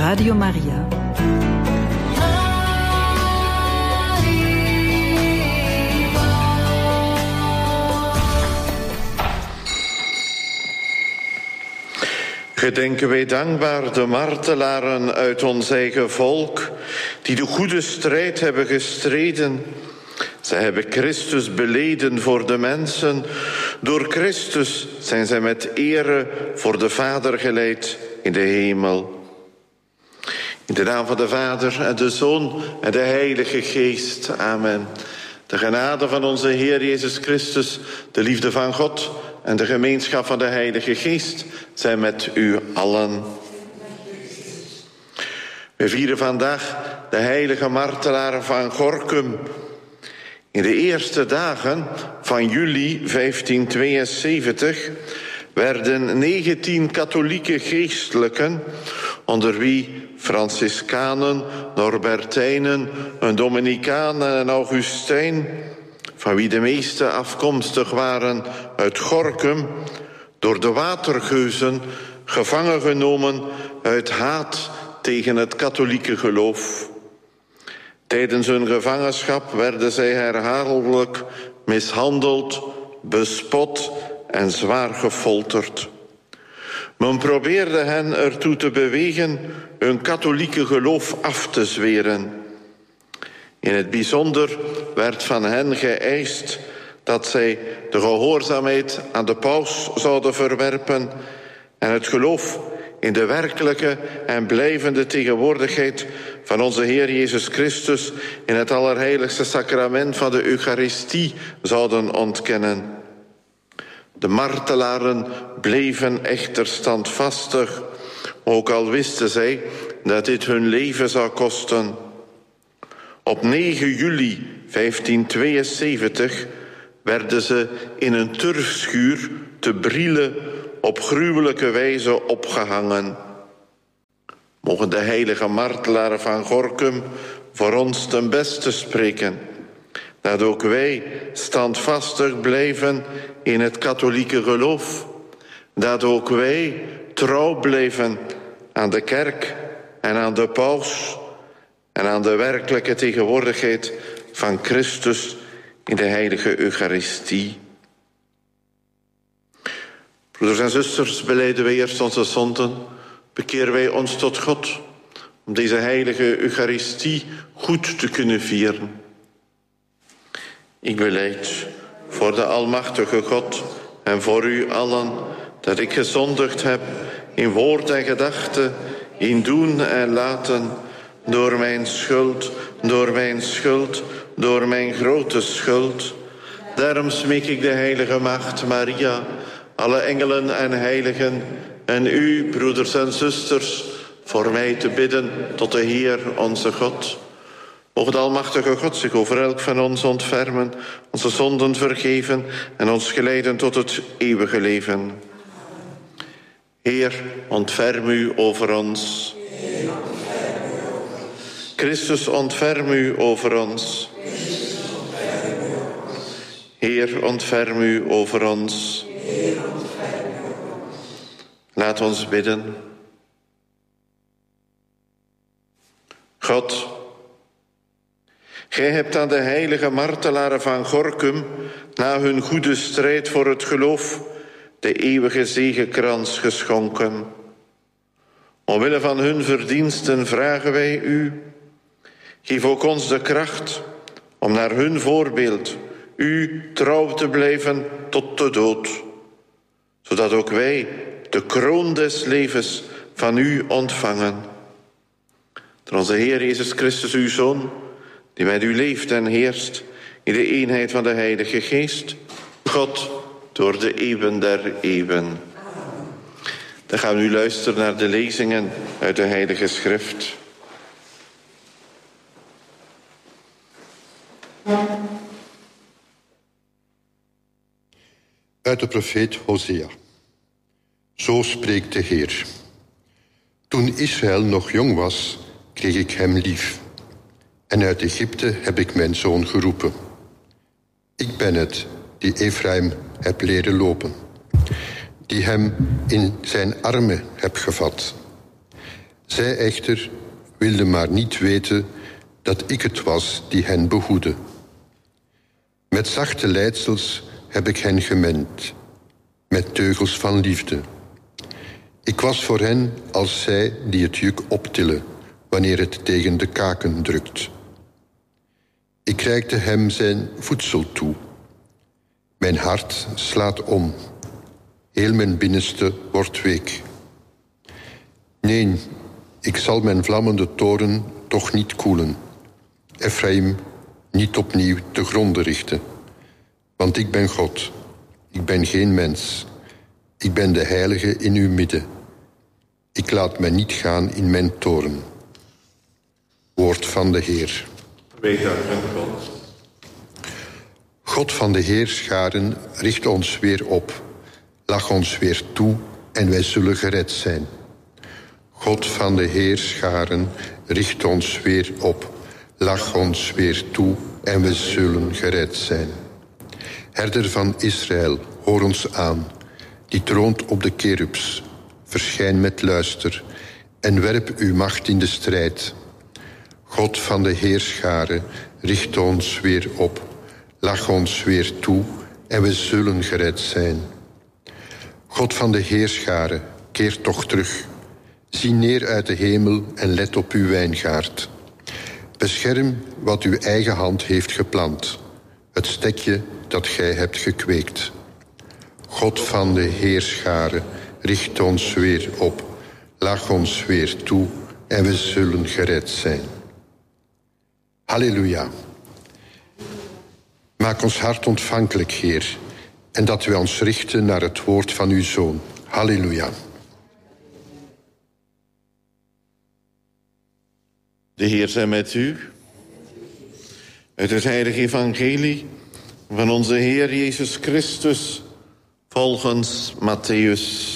Radio Maria. Gedenken wij dankbaar de martelaren uit ons eigen volk, die de goede strijd hebben gestreden. Zij hebben Christus beleden voor de mensen. Door Christus zijn zij met ere voor de Vader geleid in de hemel. In de naam van de Vader en de Zoon en de Heilige Geest. Amen. De genade van onze Heer Jezus Christus, de liefde van God en de gemeenschap van de Heilige Geest zijn met u allen. We vieren vandaag de heilige martelaren van Gorinchem. In de eerste dagen van juli 1572 werden 19 katholieke geestelijken, onder wie Franciscanen, Norbertijnen, een Dominicaan en een Augustijn, van wie de meeste afkomstig waren uit Gorinchem, door de watergeuzen gevangen genomen uit haat tegen het katholieke geloof. Tijdens hun gevangenschap werden zij herhaaldelijk mishandeld, bespot en zwaar gefolterd. Men probeerde hen ertoe te bewegen hun katholieke geloof af te zweren. In het bijzonder werd van hen geëist dat zij de gehoorzaamheid aan de paus zouden verwerpen en het geloof in de werkelijke en blijvende tegenwoordigheid van onze Heer Jezus Christus in het allerheiligste sacrament van de Eucharistie zouden ontkennen. De martelaren bleven echter standvastig, ook al wisten zij dat dit hun leven zou kosten. Op 9 juli 1572 werden ze in een turfschuur te Brielle op gruwelijke wijze opgehangen. Mogen de heilige martelaren van Gorinchem voor ons ten beste spreken, dat ook wij standvastig blijven in het katholieke geloof, dat ook wij trouw blijven aan de kerk en aan de paus en aan de werkelijke tegenwoordigheid van Christus in de heilige Eucharistie. Broeders en zusters, belijden wij eerst onze zonden, bekeren wij ons tot God, om deze heilige Eucharistie goed te kunnen vieren. Ik belijd voor de almachtige God en voor u allen dat ik gezondigd heb in woord en gedachte, in doen en laten, door mijn schuld, door mijn grote schuld. Daarom smeek ik de heilige Maagd Maria, alle engelen en heiligen en u, broeders en zusters, voor mij te bidden tot de Heer onze God. Mogen de almachtige God zich over elk van ons ontfermen, onze zonden vergeven en ons geleiden tot het eeuwige leven. Heer, ontferm u over ons. Christus, ontferm u over ons. Heer, ontferm u over ons. Laat ons bidden. God, gij hebt aan de heilige martelaren van Gorinchem na hun goede strijd voor het geloof de eeuwige zegekrans geschonken. Omwille van hun verdiensten vragen wij u, geef ook ons de kracht om naar hun voorbeeld u trouw te blijven tot de dood, zodat ook wij de kroon des levens van u ontvangen. Door onze Heer Jezus Christus, uw Zoon, die met u leeft en heerst in de eenheid van de Heilige Geest, God, door de eeuwen der eeuwen. Dan gaan we nu luisteren naar de lezingen uit de Heilige Schrift. Uit de profeet Hosea. Zo spreekt de Heer. Toen Israël nog jong was, kreeg ik hem lief. En uit Egypte heb ik mijn zoon geroepen. Ik ben het die Ephraim heb leren lopen, die hem in zijn armen heb gevat. Zij echter wilden maar niet weten dat ik het was die hen behoedde. Met zachte leidsels heb ik hen gemend, met teugels van liefde. Ik was voor hen als zij die het juk optillen, wanneer het tegen de kaken drukt. Ik reikte hem zijn voedsel toe. Mijn hart slaat om. Heel mijn binnenste wordt week. Nee, ik zal mijn vlammende toren toch niet koelen. Ephraim niet opnieuw te gronden richten. Want ik ben God. Ik ben geen mens. Ik ben de heilige in uw midden. Ik laat mij niet gaan in mijn toren. Woord van de Heer. God van de Heerscharen richt ons weer op. Lach ons weer toe en wij zullen gered zijn. God van de Heerscharen richt ons weer op. Lach ons weer toe en we zullen gered zijn. Herder van Israël, hoor ons aan. Die troont op de kerubs. Verschijn met luister en werp uw macht in de strijd. God van de Heerscharen, richt ons weer op. Lach ons weer toe en we zullen gered zijn. God van de Heerscharen, keer toch terug. Zie neer uit de hemel en let op uw wijngaard. Bescherm wat uw eigen hand heeft geplant. Het stekje dat gij hebt gekweekt. God van de Heerscharen, richt ons weer op. Lach ons weer toe en we zullen gered zijn. Halleluja. Maak ons hart ontvankelijk, Heer, en dat wij ons richten naar het woord van uw Zoon. Halleluja. De Heer zij met u. Uit het heilige evangelie van onze Heer Jezus Christus volgens Mattheüs.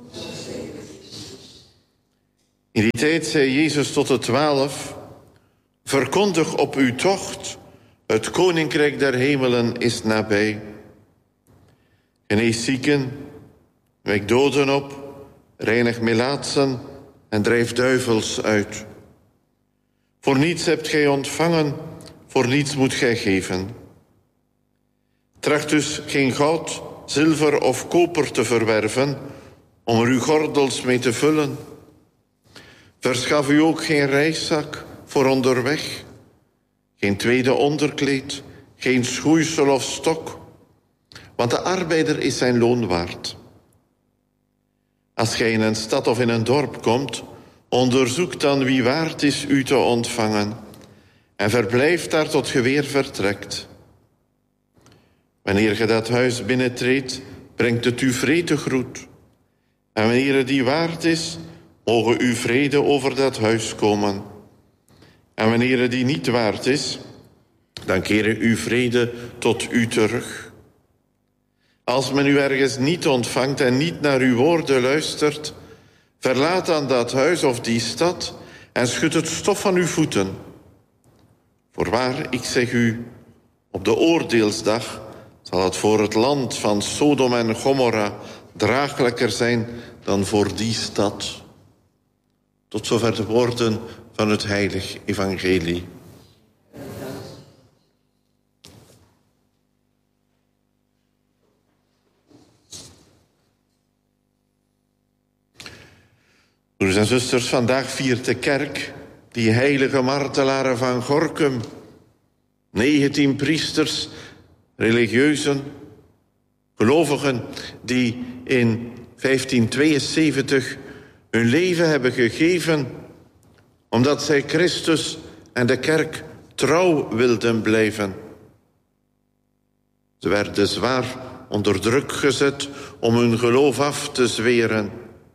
In die tijd zei Jezus tot de 12... Verkondig op uw tocht, het koninkrijk der hemelen is nabij. Genees zieken, wek doden op, reinig melaatsen en drijf duivels uit. Voor niets hebt gij ontvangen, voor niets moet gij geven. Tracht dus geen goud, zilver of koper te verwerven, om er uw gordels mee te vullen. Verschaf u ook geen reiszak voor onderweg, geen tweede onderkleed, geen schoeisel of stok, want de arbeider is zijn loon waard. Als gij in een stad of in een dorp komt, onderzoek dan wie waard is u te ontvangen en verblijf daar tot ge weer vertrekt. Wanneer ge dat huis binnentreedt, brengt het u vredegroet. En wanneer het die waard is, mogen u vrede over dat huis komen. En wanneer het die niet waard is, dan keren uw vrede tot u terug. Als men u ergens niet ontvangt en niet naar uw woorden luistert, verlaat dan dat huis of die stad en schud het stof van uw voeten. Voorwaar, ik zeg u, op de oordeelsdag zal het voor het land van Sodom en Gomorra draaglijker zijn dan voor die stad. Tot zover de woorden van het heilig evangelie. Broeders en zusters, vandaag viert de kerk die heilige martelaren van Gorinchem. 19 priesters, religieuzen, gelovigen die in 1572 hun leven hebben gegeven omdat zij Christus en de kerk trouw wilden blijven. Ze werden zwaar onder druk gezet om hun geloof af te zweren.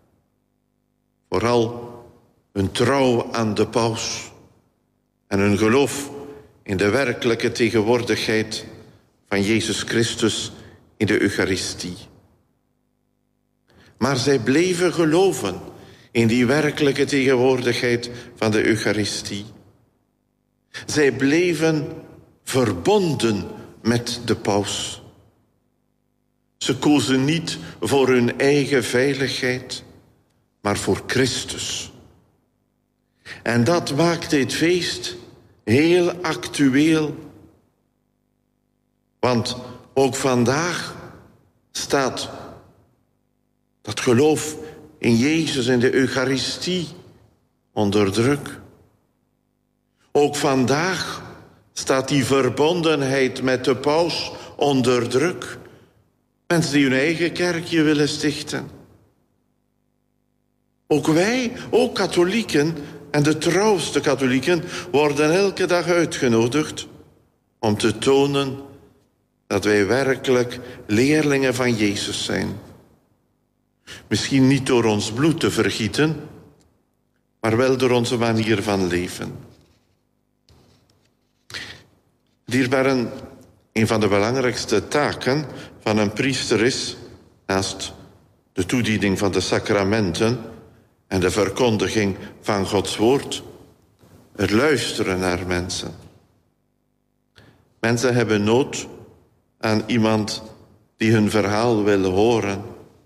Vooral hun trouw aan de paus en hun geloof in de werkelijke tegenwoordigheid van Jezus Christus in de Eucharistie. Maar zij bleven geloven in die werkelijke tegenwoordigheid van de Eucharistie. Zij bleven verbonden met de paus. Ze kozen niet voor hun eigen veiligheid, maar voor Christus. En dat maakt dit feest heel actueel. Want ook vandaag staat dat geloof in Jezus en de Eucharistie onder druk. Ook vandaag staat die verbondenheid met de paus onder druk. Mensen die hun eigen kerkje willen stichten. Ook wij, ook katholieken en de trouwste katholieken, worden elke dag uitgenodigd om te tonen dat wij werkelijk leerlingen van Jezus zijn. Misschien niet door ons bloed te vergieten, maar wel door onze manier van leven. Dierbaren, een van de belangrijkste taken van een priester is, naast de toediening van de sacramenten en de verkondiging van Gods woord, het luisteren naar mensen. Mensen hebben nood aan iemand die hun verhaal wil horen.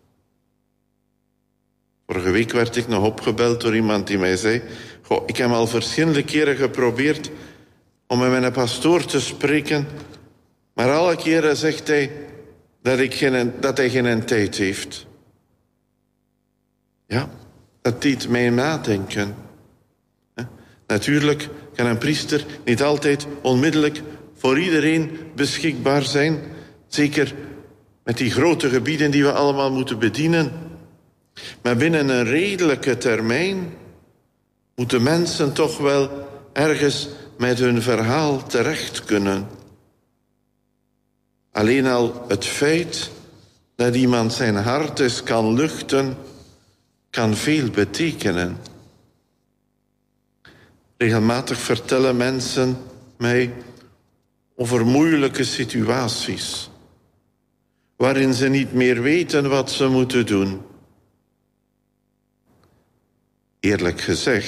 Vorige week werd ik nog opgebeld door iemand die mij zei: goh, ik heb al verschillende keren geprobeerd om met mijn pastoor te spreken, maar alle keren zegt hij dat hij geen tijd heeft. Ja, dat deed mij nadenken. Natuurlijk kan een priester niet altijd onmiddellijk voor iedereen beschikbaar zijn. Zeker met die grote gebieden die we allemaal moeten bedienen. Maar binnen een redelijke termijn moeten mensen toch wel ergens met hun verhaal terecht kunnen. Alleen al het feit dat iemand zijn hart eens kan luchten, kan veel betekenen. Regelmatig vertellen mensen mij over moeilijke situaties, waarin ze niet meer weten wat ze moeten doen. Eerlijk gezegd